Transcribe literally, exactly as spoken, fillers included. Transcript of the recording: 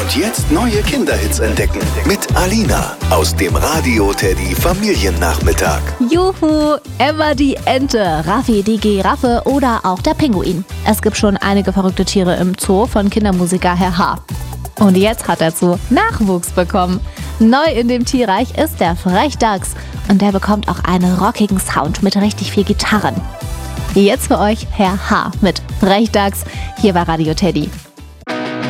Und jetzt neue Kinderhits entdecken mit Alina aus dem Radio Teddy Familiennachmittag. Juhu, Emma die Ente, Raffi die Giraffe oder auch der Pinguin. Es gibt schon einige verrückte Tiere im Zoo von Kindermusiker Herr H. Und jetzt hat der Zoo Nachwuchs bekommen. Neu in dem Tierreich ist der Frechdachs und der bekommt auch einen rockigen Sound mit richtig viel Gitarren. Jetzt für euch Herr H. mit Frechdachs hier bei Radio Teddy.